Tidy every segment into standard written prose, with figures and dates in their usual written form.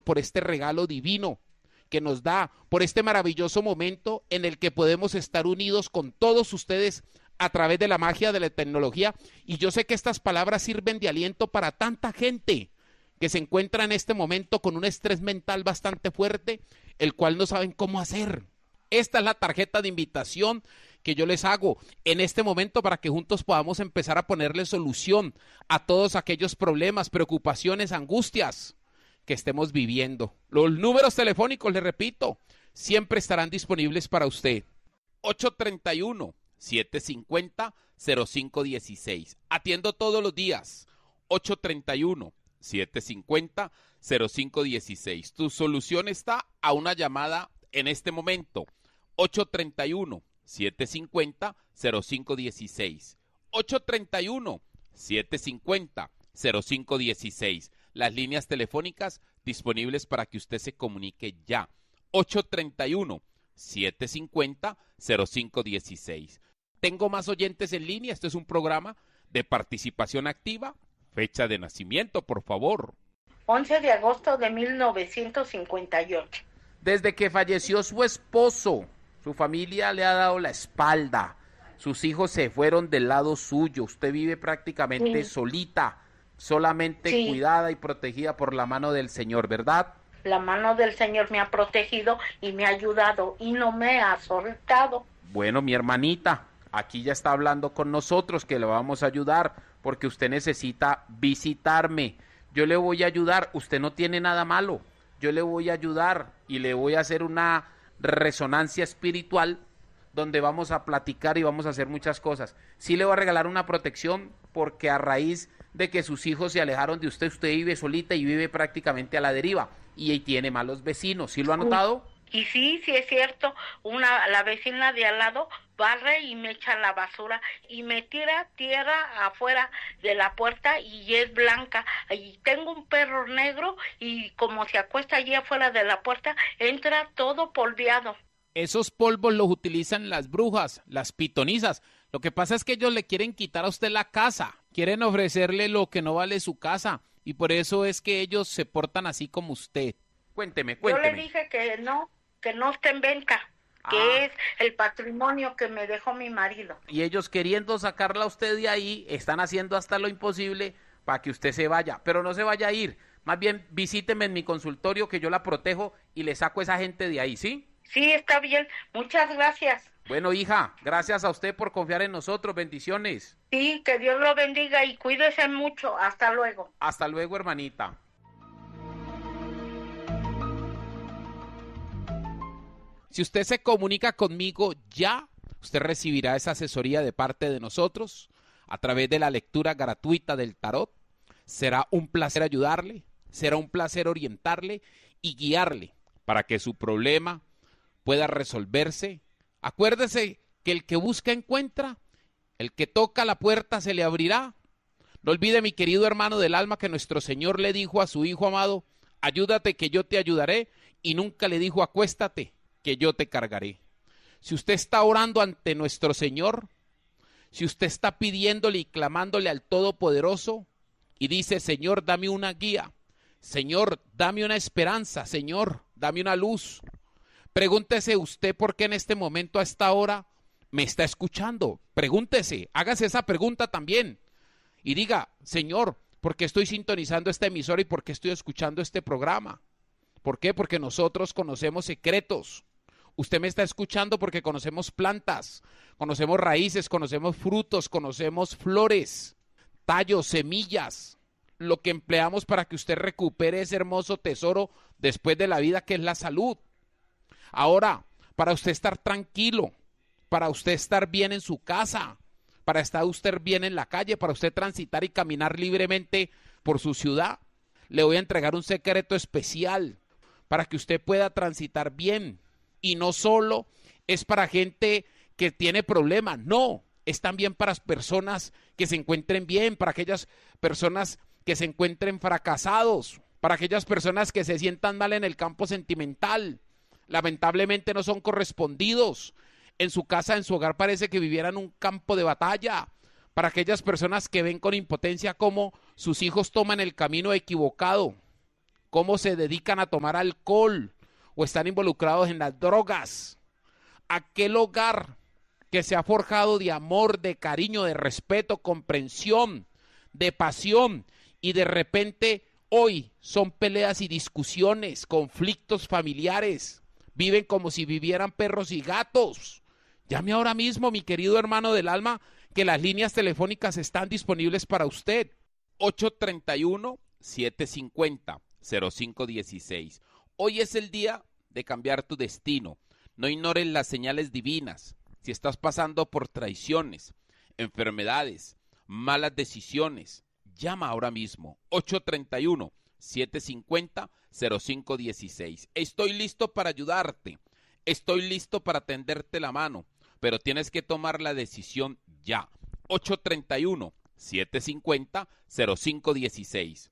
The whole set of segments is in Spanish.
por este regalo divino que nos da, por este maravilloso momento en el que podemos estar unidos con todos ustedes a través de la magia de la tecnología. Y yo sé que estas palabras sirven de aliento para tanta gente que se encuentra en este momento con un estrés mental bastante fuerte, el cual no saben cómo hacer. Esta es la tarjeta de invitación que yo les hago en este momento para que juntos podamos empezar a ponerle solución a todos aquellos problemas, preocupaciones, angustias que estemos viviendo. Los números telefónicos, les repito, siempre estarán disponibles para usted. 831-750-0516. Atiendo todos los días. 831-750-0516. Tu solución está a una llamada en este momento. 831-750-0516. 831-750-0516. Las líneas telefónicas disponibles para que usted se comunique ya. 831-750-0516. Tengo más oyentes en línea. Este es un programa de participación activa. Fecha de nacimiento, por favor. 11 de agosto de 1958. Desde que falleció su esposo, su familia le ha dado la espalda. Sus hijos se fueron del lado suyo. Usted vive prácticamente solita, solamente cuidada y protegida por la mano del Señor, ¿verdad? La mano del Señor me ha protegido y me ha ayudado y no me ha soltado. Bueno, mi hermanita, aquí ya está hablando con nosotros que le vamos a ayudar porque usted necesita visitarme. Yo le voy a ayudar, usted no tiene nada malo. Yo le voy a ayudar y le voy a hacer una resonancia espiritual donde vamos a platicar y vamos a hacer muchas cosas. Sí le voy a regalar una protección porque a raíz de que sus hijos se alejaron de usted, usted vive solita y vive prácticamente a la deriva y ahí tiene malos vecinos. ¿Sí lo ha notado? Y sí es cierto, la vecina de al lado barre y me echa la basura y me tira tierra afuera de la puerta y es blanca. Y tengo un perro negro y como se acuesta allí afuera de la puerta, entra todo polveado. Esos polvos los utilizan las brujas, las pitonizas. Lo que pasa es que ellos le quieren quitar a usted la casa, quieren ofrecerle lo que no vale su casa y por eso es que ellos se portan así como usted. Cuénteme. Yo le dije que no esté en venta, que es el patrimonio que me dejó mi marido. Y ellos queriendo sacarla a usted de ahí, están haciendo hasta lo imposible para que usted se vaya, pero no se vaya a ir. Más bien visíteme en mi consultorio que yo la protejo y le saco a esa gente de ahí, ¿sí? Sí, está bien. Muchas gracias. Bueno, hija, gracias a usted por confiar en nosotros. Bendiciones. Sí, que Dios lo bendiga y cuídese mucho. Hasta luego. Hasta luego, hermanita. Si usted se comunica conmigo ya, usted recibirá esa asesoría de parte de nosotros a través de la lectura gratuita del tarot. Será un placer ayudarle, será un placer orientarle y guiarle para que su problema pueda resolverse. Acuérdese que el que busca encuentra, el que toca la puerta se le abrirá. No olvide, mi querido hermano del alma, que nuestro Señor le dijo a su Hijo amado, ayúdate que yo te ayudaré, y nunca le dijo acuéstate que yo te cargaré. Si usted está orando ante nuestro Señor, si usted está pidiéndole y clamándole al Todopoderoso y dice, Señor, dame una guía, Señor, dame una esperanza, Señor, dame una luz. Pregúntese usted por qué en este momento, a esta hora, me está escuchando. Pregúntese, hágase esa pregunta también. Y diga, Señor, ¿por qué estoy sintonizando esta emisora y por qué estoy escuchando este programa? ¿Por qué? Porque nosotros conocemos secretos. Usted me está escuchando porque conocemos plantas, conocemos raíces, conocemos frutos, conocemos flores, tallos, semillas, lo que empleamos para que usted recupere ese hermoso tesoro después de la vida, que es la salud. Ahora, para usted estar tranquilo, para usted estar bien en su casa, para estar usted bien en la calle, para usted transitar y caminar libremente por su ciudad, le voy a entregar un secreto especial para que usted pueda transitar bien. Y no solo es para gente que tiene problemas, no, es también para personas que se encuentren bien, para aquellas personas que se encuentren fracasados, para aquellas personas que se sientan mal en el campo sentimental, lamentablemente no son correspondidos, en su casa, en su hogar parece que vivieran un campo de batalla, para aquellas personas que ven con impotencia cómo sus hijos toman el camino equivocado, cómo se dedican a tomar alcohol o están involucrados en las drogas. Aquel hogar que se ha forjado de amor, de cariño, de respeto, comprensión, de pasión, y de repente hoy son peleas y discusiones, conflictos familiares. Viven como si vivieran perros y gatos. Llame ahora mismo, mi querido hermano del alma, que las líneas telefónicas están disponibles para usted. 831-750-0516. Hoy es el día de cambiar tu destino. No ignores las señales divinas. Si estás pasando por traiciones, enfermedades, malas decisiones, llama ahora mismo. 831-750-0516. Estoy listo para ayudarte. Estoy listo para tenderte la mano. Pero tienes que tomar la decisión ya. 831-750-0516.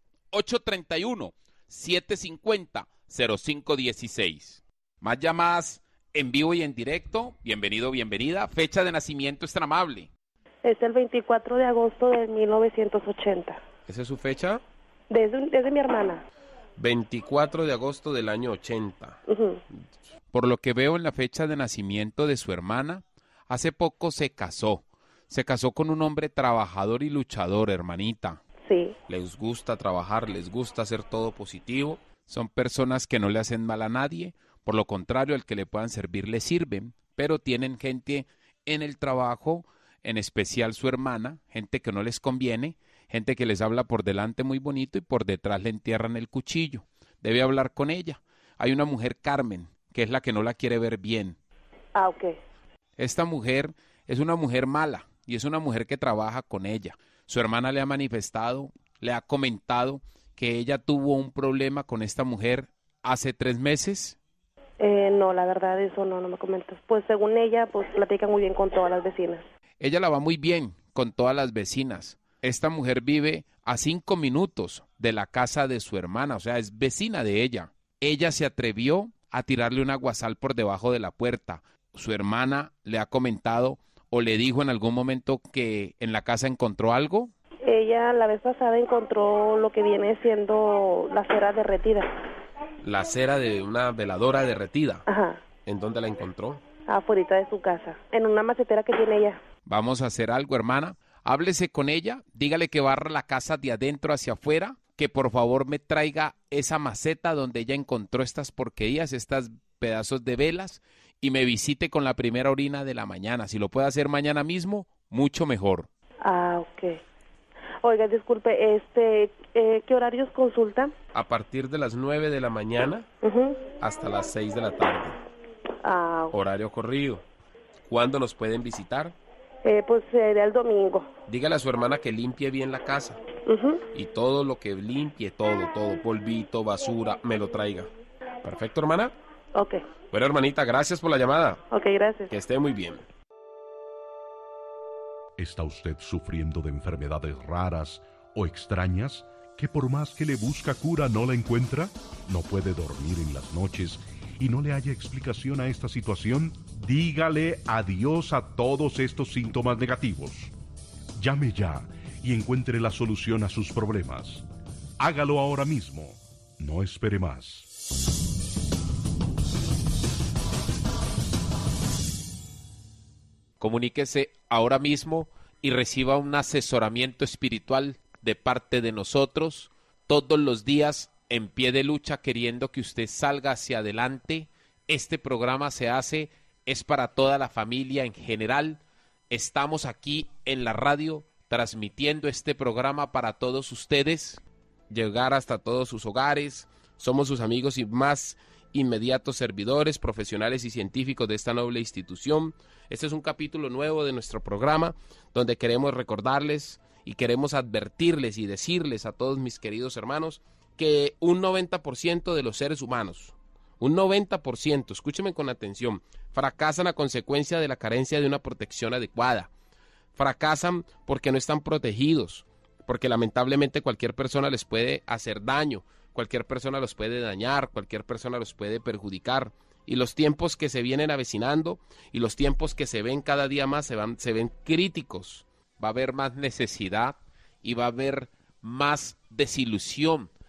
831-750-0516. Más llamadas en vivo y en directo. Bienvenido, bienvenida. Fecha de nacimiento extramable. Es el 24 de agosto de 1980. ¿Esa es su fecha? Desde mi hermana. 24 de agosto del año 80. Por lo que veo en la fecha de nacimiento de su hermana, hace poco se casó. Se casó con un hombre trabajador y luchador, hermanita. Sí. Les gusta trabajar, les gusta hacer todo positivo. Son personas que no le hacen mal a nadie. Por lo contrario, al que le puedan servir le sirven. Pero tienen gente en el trabajo, en especial su hermana, gente que no les conviene, gente que les habla por delante muy bonito y por detrás le entierran el cuchillo. Debe hablar con ella. Hay una mujer, Carmen, que es la que no la quiere ver bien. Ah, ok. Esta mujer es una mujer mala y es una mujer que trabaja con ella. Su hermana le ha manifestado, le ha comentado que ella tuvo un problema con esta mujer hace 3 meses. No, la verdad eso no me comentas. Pues según ella, pues platica muy bien con todas las vecinas. Ella la va muy bien con todas las vecinas. Esta mujer vive a 5 minutos de la casa de su hermana, o sea, es vecina de ella. Ella se atrevió a tirarle un aguasal por debajo de la puerta. Su hermana le ha comentado o le dijo en algún momento que en la casa encontró algo. Ella la vez pasada encontró lo que viene siendo la cera derretida. La cera de una veladora derretida. Ajá. ¿En dónde la encontró? Afuera de su casa, en una macetera que tiene ella. Vamos a hacer algo, hermana. Háblese con ella, dígale que barra la casa de adentro hacia afuera, que por favor me traiga esa maceta donde ella encontró estas porquerías, estos pedazos de velas, y me visite con la primera orina de la mañana. Si lo puede hacer mañana mismo, mucho mejor. Ah, ok. Oiga, disculpe, ¿qué horarios consulta? A partir de las 9 de la mañana hasta las 6 de la tarde. Ah, ok. Horario corrido. ¿Cuándo nos pueden visitar? Pues sería el domingo. Dígale a su hermana que limpie bien la casa. Y todo lo que limpie, todo, polvito, basura, me lo traiga. ¿Perfecto, hermana? Ok. Bueno, hermanita, gracias por la llamada. Ok, gracias. Que esté muy bien. ¿Está usted sufriendo de enfermedades raras o extrañas que por más que le busca cura no la encuentra? ¿No puede dormir en las noches y no le haya explicación a esta situación? Dígale adiós a todos estos síntomas negativos. Llame ya y encuentre la solución a sus problemas. Hágalo ahora mismo. No espere más. Comuníquese ahora mismo y reciba un asesoramiento espiritual de parte de nosotros todos los días en pie de lucha, queriendo que usted salga hacia adelante. Este programa se hace, es para toda la familia en general. Estamos aquí en la radio transmitiendo este programa para todos ustedes. Llegar hasta todos sus hogares. Somos sus amigos y más inmediatos servidores, profesionales y científicos de esta noble institución. Este es un capítulo nuevo de nuestro programa donde queremos recordarles y queremos advertirles y decirles a todos mis queridos hermanos que un 90% de los seres humanos, un 90%, escúchenme con atención, fracasan a consecuencia de la carencia de una protección adecuada. Fracasan porque no están protegidos, porque lamentablemente cualquier persona les puede hacer daño, cualquier persona los puede dañar, cualquier persona los puede perjudicar. Y los tiempos que se vienen avecinando y los tiempos que se ven cada día más se ven críticos. Va a haber más necesidad y va a haber más desilusión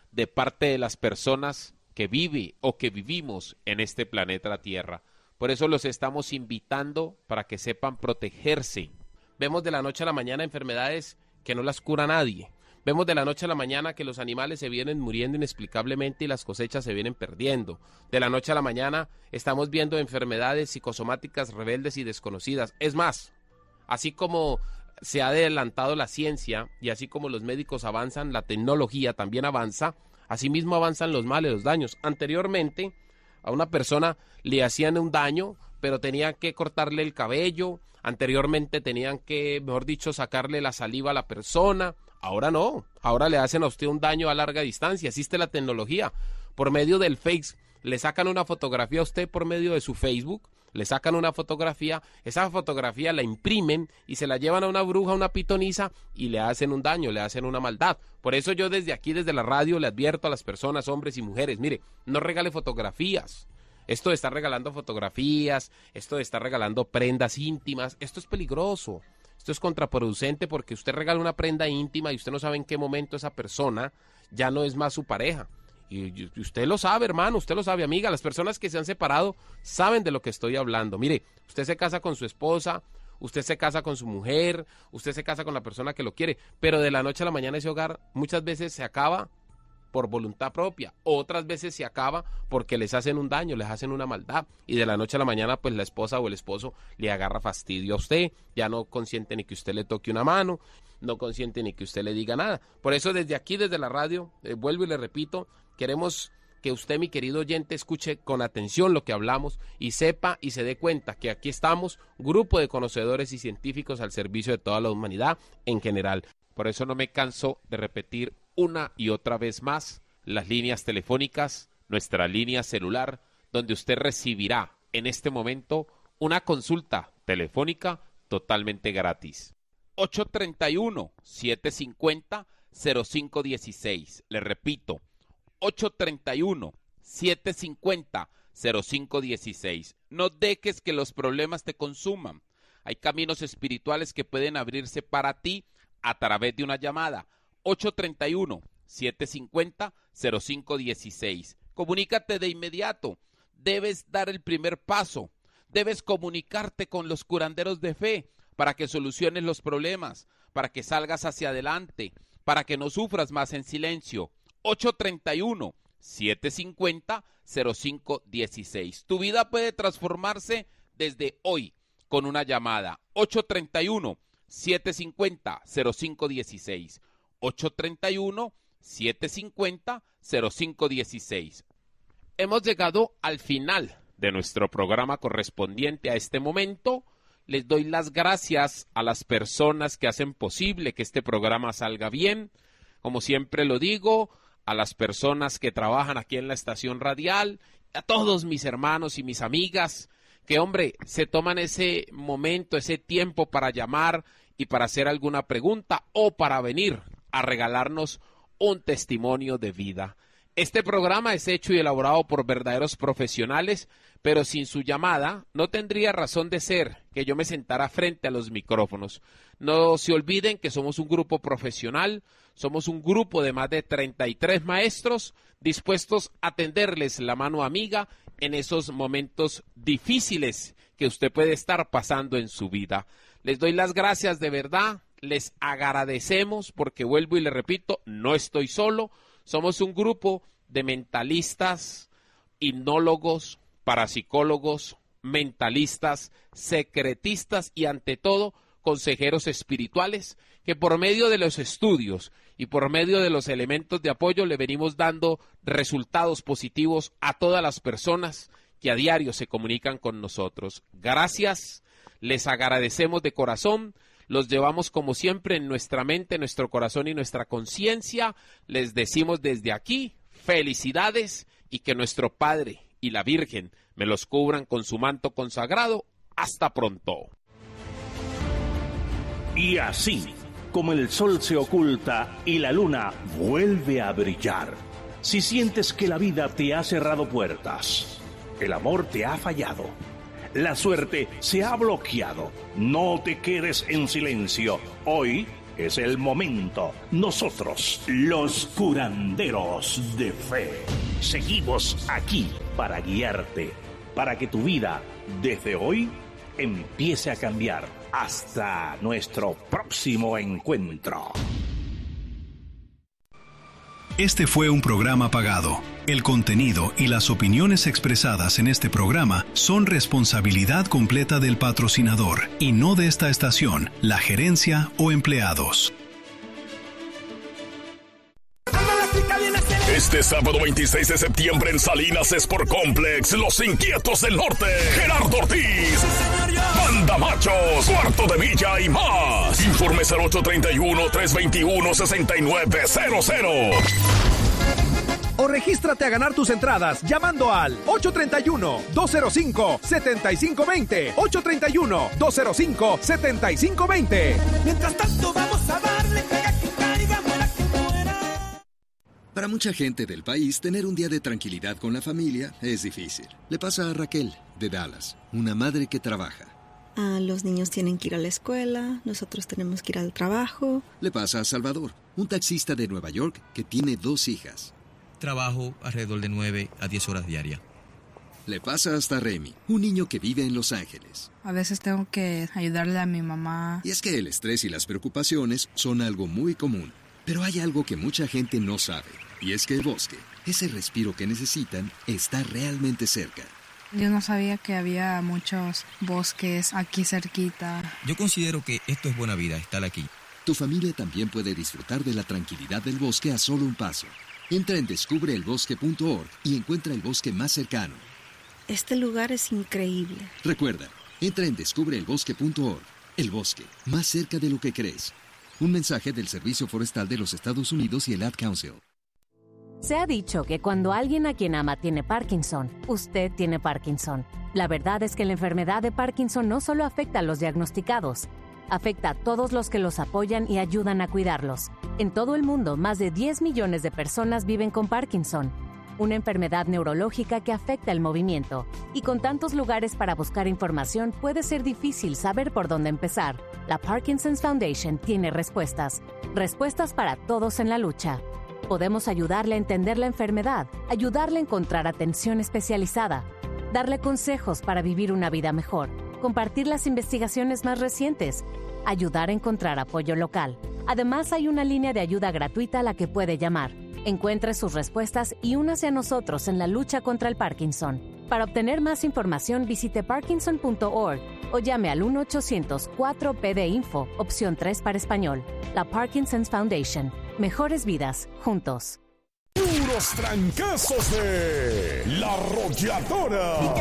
de parte de las personas que vive o que vivimos en este planeta Tierra. Por eso los estamos invitando para que sepan protegerse. Vemos de la noche a la mañana enfermedades que no las cura nadie. Vemos de la noche a la mañana que los animales se vienen muriendo inexplicablemente y las cosechas se vienen perdiendo. De la noche a la mañana estamos viendo enfermedades psicosomáticas rebeldes y desconocidas. Es más, así como se ha adelantado la ciencia y así como los médicos avanzan, la tecnología también avanza, asimismo avanzan los males, los daños. Anteriormente a una persona le hacían un daño, pero tenían que cortarle el cabello. Anteriormente tenían que, mejor dicho, sacarle la saliva a la persona. Ahora no, ahora le hacen a usted un daño a larga distancia. Existe la tecnología. Por medio del Face, le sacan una fotografía a usted por medio de su Facebook, le sacan una fotografía, esa fotografía la imprimen y se la llevan a una bruja, a una pitonisa y le hacen un daño, le hacen una maldad. Por eso yo desde aquí, desde la radio, le advierto a las personas, hombres y mujeres, mire, no regale fotografías. Esto de estar regalando fotografías, esto de estar regalando prendas íntimas, esto es peligroso. Esto es contraproducente porque usted regala una prenda íntima y usted no sabe en qué momento esa persona ya no es más su pareja. Y usted lo sabe, hermano, usted lo sabe, amiga. Las personas que se han separado saben de lo que estoy hablando. Mire, usted se casa con su esposa, usted se casa con su mujer, usted se casa con la persona que lo quiere, pero de la noche a la mañana ese hogar muchas veces se acaba por voluntad propia, otras veces se acaba porque les hacen un daño, les hacen una maldad, y de la noche a la mañana pues la esposa o el esposo le agarra fastidio a usted, ya no consiente ni que usted le toque una mano, no consiente ni que usted le diga nada. Por eso desde aquí, desde la radio, vuelvo y le repito, queremos que usted, mi querido oyente, escuche con atención lo que hablamos y sepa y se dé cuenta que aquí estamos, grupo de conocedores y científicos al servicio de toda la humanidad en general. Por eso no me canso de repetir una y otra vez más las líneas telefónicas, nuestra línea celular, donde usted recibirá en este momento una consulta telefónica totalmente gratis. 831-750-0516. Le repito, 831-750-0516. No dejes que los problemas te consuman. Hay caminos espirituales que pueden abrirse para ti a través de una llamada. 831-750-0516. Comunícate de inmediato. Debes dar el primer paso. Debes comunicarte con los curanderos de fe para que soluciones los problemas, para que salgas hacia adelante, para que no sufras más en silencio. 831-750-0516. Tu vida puede transformarse desde hoy con una llamada. 831-750-0516. 831-750-0516. Hemos llegado al final de nuestro programa correspondiente a este momento. Les doy las gracias a las personas que hacen posible que este programa salga bien. Como siempre lo digo, a las personas que trabajan aquí en la estación radial, a todos mis hermanos y mis amigas, que hombre, se toman ese momento, ese tiempo para llamar y para hacer alguna pregunta o para venir a regalarnos un testimonio de vida. Este programa es hecho y elaborado por verdaderos profesionales, pero sin su llamada no tendría razón de ser que yo me sentara frente a los micrófonos. No se olviden que somos un grupo profesional, somos un grupo de más de 33 maestros dispuestos a tenderles la mano amiga en esos momentos difíciles que usted puede estar pasando en su vida. Les doy las gracias de verdad, les agradecemos porque vuelvo y le repito, no estoy solo, somos un grupo de mentalistas, hipnólogos, parapsicólogos, mentalistas, secretistas y ante todo consejeros espirituales que por medio de los estudios y por medio de los elementos de apoyo le venimos dando resultados positivos a todas las personas que a diario se comunican con nosotros. Gracias, les agradecemos de corazón, los llevamos como siempre en nuestra mente, nuestro corazón y nuestra conciencia. Les decimos desde aquí, felicidades y que nuestro Padre y la Virgen me los cubran con su manto consagrado. Hasta pronto. Y así, como el sol se oculta y la luna vuelve a brillar, si sientes que la vida te ha cerrado puertas, el amor te ha fallado, la suerte se ha bloqueado, no te quedes en silencio. Hoy Es el momento. Nosotros, los curanderos de fe, seguimos aquí para guiarte, para que tu vida, desde hoy, empiece a cambiar. Hasta nuestro próximo encuentro. Este fue un programa pagado. El contenido y las opiniones expresadas en este programa son responsabilidad completa del patrocinador y no de esta estación, la gerencia o empleados. Este sábado 26 de septiembre en Salinas Sport Complex, Los Inquietos del Norte, Gerardo Ortiz, Banda Machos, Cuarto de Milla y más. Informes al 831-321-6900. O regístrate a ganar tus entradas llamando al 831-205-7520. 831-205-7520. Mientras tanto vamos a darle, pega que caiga, muera que muera. Para mucha gente del país, tener un día de tranquilidad con la familia es difícil. Le pasa a Raquel, de Dallas, una madre que trabaja. Los niños tienen que ir a la escuela, nosotros tenemos que ir al trabajo. Le pasa a Salvador, un taxista de Nueva York que tiene 2 hijas. Trabajo alrededor de 9 a 10 horas diarias. Le pasa hasta a Remy, un niño que vive en Los Ángeles. A veces tengo que ayudarle a mi mamá. Y es que el estrés y las preocupaciones son algo muy común. Pero hay algo que mucha gente no sabe, y es que el bosque, ese respiro que necesitan, está realmente cerca. Yo no sabía que había muchos bosques aquí cerquita. Yo considero que esto es buena vida, estar aquí. Tu familia también puede disfrutar de la tranquilidad del bosque a solo un paso. Entra en descubreelbosque.org y encuentra el bosque más cercano. Este lugar es increíble. Recuerda, entra en descubreelbosque.org. El bosque, más cerca de lo que crees. Un mensaje del Servicio Forestal de los Estados Unidos y el Ad Council. Se ha dicho que cuando alguien a quien ama tiene Parkinson, usted tiene Parkinson. La verdad es que la enfermedad de Parkinson no solo afecta a los diagnosticados, afecta a todos los que los apoyan y ayudan a cuidarlos. En todo el mundo, más de 10 millones de personas viven con Parkinson, una enfermedad neurológica que afecta el movimiento. Y con tantos lugares para buscar información, puede ser difícil saber por dónde empezar. La Parkinson's Foundation tiene respuestas para todos en la lucha. Podemos ayudarle a entender la enfermedad, ayudarle a encontrar atención especializada, darle consejos para vivir una vida mejor, compartir las investigaciones más recientes, ayudar a encontrar apoyo local. Además, hay una línea de ayuda gratuita a la que puede llamar. Encuentre sus respuestas y únase a nosotros en la lucha contra el Parkinson. Para obtener más información, visite parkinson.org o llame al 1-800-4PD-INFO, opción 3 para español. La Parkinson's Foundation. Mejores vidas, juntos. Unos trancazos de La Arrolladora.